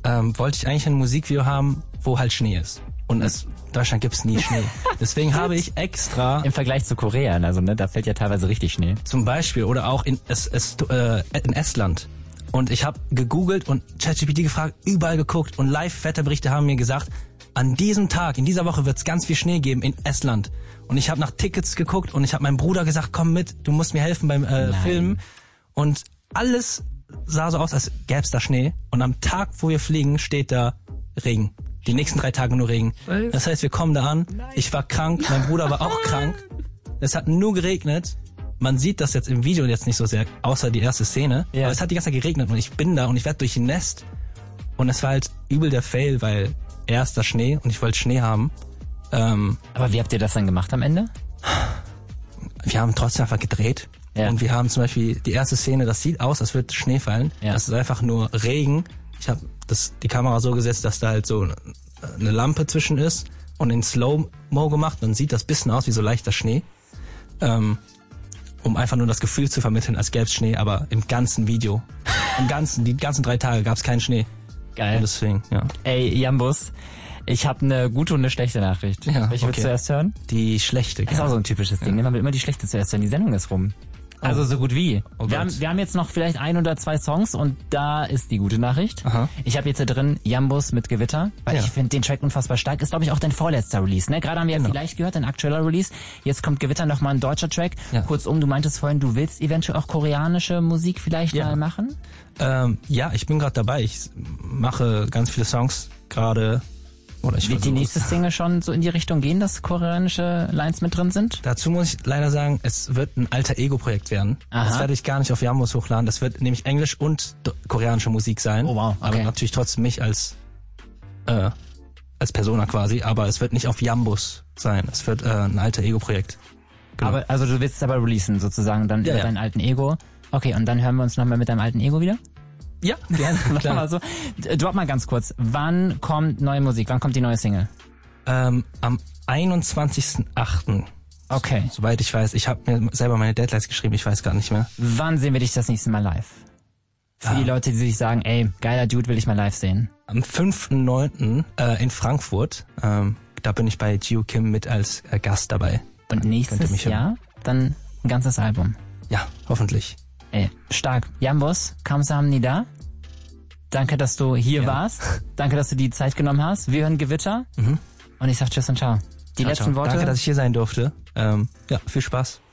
wollte ich eigentlich ein Musikvideo haben, wo halt Schnee ist. Und in Deutschland gibt's nie Schnee. Deswegen habe ich extra... Im Vergleich zu Korea, also ne, da fällt ja teilweise richtig Schnee. Zum Beispiel, oder auch in Estland. Und ich habe gegoogelt und ChatGPT gefragt, überall geguckt und Live-Wetterberichte haben mir gesagt, an diesem Tag, in dieser Woche wird es ganz viel Schnee geben in Estland. Und ich habe nach Tickets geguckt und ich habe meinem Bruder gesagt, komm mit, du musst mir helfen beim Filmen. Und alles sah so aus, als gäbe es da Schnee. Und am Tag, wo wir fliegen, steht da Regen. Die nächsten 3 Tage nur Regen. Das heißt, wir kommen da an. Ich war krank, mein Bruder war auch krank. Es hat nur geregnet. Man sieht das jetzt im Video jetzt nicht so sehr, außer die erste Szene. Ja. Aber es hat die ganze Zeit geregnet und ich bin da und ich werde durchnässt. Und es war halt übel der Fail, weil erst der Schnee und ich wollte Schnee haben. Aber wie habt ihr das dann gemacht am Ende? Wir haben trotzdem einfach gedreht. Ja. Und wir haben zum Beispiel die erste Szene, das sieht aus, als würde Schnee fallen. Ja. Das ist einfach nur Regen. Ich habe die Kamera so gesetzt, dass da halt so eine Lampe zwischen ist und in Slow-Mo gemacht. Dann sieht das bisschen aus wie so leichter Schnee. Um einfach nur das Gefühl zu vermitteln, als gäbe es Schnee, aber im ganzen Video, die ganzen 3 Tage gab es keinen Schnee. Geil. Und deswegen, ja. Ey, Jambus, ich habe eine gute und eine schlechte Nachricht. Ja, welche willst du zuerst hören? Die schlechte. Das ist auch so ein typisches Ding, ne? Man will immer die schlechte zuerst hören. Die Sendung ist rum. Also so gut wie. Oh wir haben jetzt noch vielleicht 1 oder 2 Songs und da ist die gute Nachricht. Aha. Ich habe jetzt hier drin Jambus mit Gewitter, weil ich finde den Track unfassbar stark. Ist, glaube ich, auch dein vorletzter Release. Ne? Gerade haben wir ja vielleicht gehört, ein aktueller Release. Jetzt kommt Gewitter, nochmal ein deutscher Track. Ja. Kurzum, du meintest vorhin, du willst eventuell auch koreanische Musik vielleicht mal machen? Ja, ich bin gerade dabei. Ich mache ganz viele Songs gerade. Wird die nächste Single schon so in die Richtung gehen, dass koreanische Lines mit drin sind? Dazu muss ich leider sagen, es wird ein Alter-Ego-Projekt werden. Aha. Das werde ich gar nicht auf Jambus hochladen. Das wird nämlich Englisch und koreanische Musik sein. Oh wow, okay. Aber natürlich trotzdem mich als Persona quasi. Aber es wird nicht auf Jambus sein. Es wird ein Alter-Ego-Projekt. Genau. Aber also du willst es aber releasen sozusagen dann über deinen alten Ego. Okay, und dann hören wir uns nochmal mit deinem alten Ego wieder? Ja, gerne. Klar. Mal so. Drop mal ganz kurz. Wann kommt neue Musik? Wann kommt die neue Single? Am 21.08. Okay. Soweit ich weiß. Ich habe mir selber meine Deadlines geschrieben. Ich weiß gar nicht mehr. Wann sehen wir dich das nächste Mal live? Für die Leute, die sich sagen, ey, geiler Dude, will ich mal live sehen. Am 5.9. In Frankfurt. Da bin ich bei Gio Kim mit als Gast dabei. Und nächstes Jahr dann ein ganzes Album? Ja, hoffentlich. Ey, stark. Jambus, kamsahamnida. Danke, dass du hier warst. Danke, dass du die Zeit genommen hast. Wir hören Gewitter. Und ich sag tschüss und ciao. Die letzten Worte. Danke, dass ich hier sein durfte. Ja, viel Spaß.